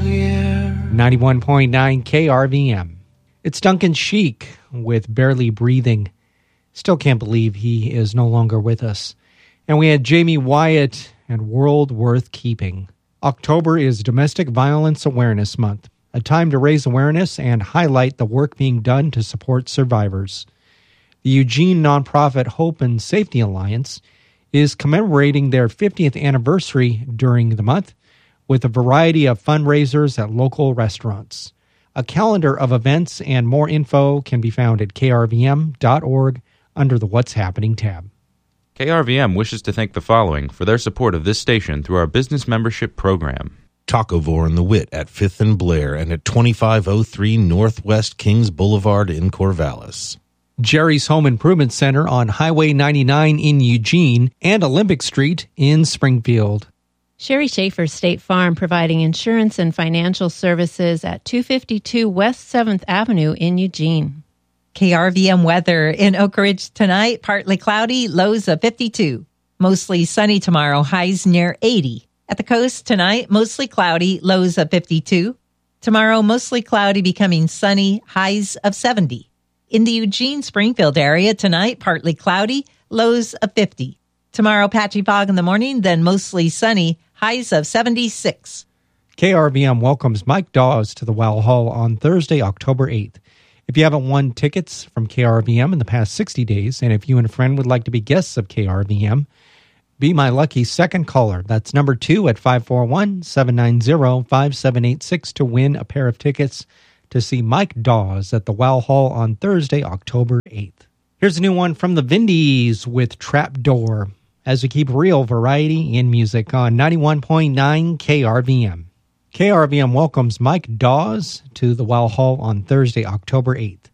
clear. 91.9 KRVM. It's Duncan Sheik with Barely Breathing. Still can't believe he is no longer with us. And we had Jamie Wyatt and World Worth Keeping. October is Domestic Violence Awareness Month, a time to raise awareness and highlight the work being done to support survivors. The Eugene nonprofit Hope and Safety Alliance is commemorating their 50th anniversary during the month with a variety of fundraisers at local restaurants. A calendar of events and more info can be found at krvm.org under the What's Happening tab. KRVM wishes to thank the following for their support of this station through our business membership program. Tacovore and the Wit at 5th and Blair and at 2503 Northwest Kings Boulevard in Corvallis. Jerry's Home Improvement Center on Highway 99 in Eugene and Olympic Street in Springfield. Sherry Schaefer State Farm providing insurance and financial services at 252 West 7th Avenue in Eugene. KRVM weather in Oak Ridge tonight, partly cloudy, lows of 52. Mostly sunny tomorrow, highs near 80. At the coast tonight, mostly cloudy, lows of 52. Tomorrow, mostly cloudy, becoming sunny, highs of 70. In the Eugene-Springfield area tonight, partly cloudy, lows of 50. Tomorrow, patchy fog in the morning, then mostly sunny, highs of 76. KRVM welcomes Mike Dawes to the Wow Hall on Thursday, October 8th. If you haven't won tickets from KRVM in the past 60 days, and if you and a friend would like to be guests of KRVM, be my lucky second caller. That's number 2 at 541-790-5786 to win a pair of tickets to see Mike Dawes at the Wow Hall on Thursday, October 8th. Here's a new one from the Vindies with Trapdoor, as we keep real variety in music on 91.9 KRVM. KRVM welcomes Mike Dawes to the Wow Hall on Thursday, October 8th.